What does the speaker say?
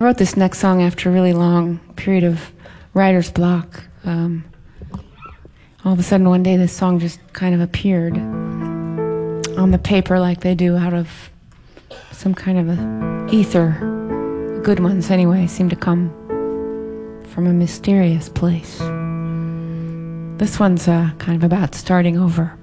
I wrote this next song after a really long period of writer's block. All of a sudden one day this song just kind of appeared on the paper like they do out of some kind of a ether. The good ones anyway seem to come from a mysterious place. This one's kind of about starting over.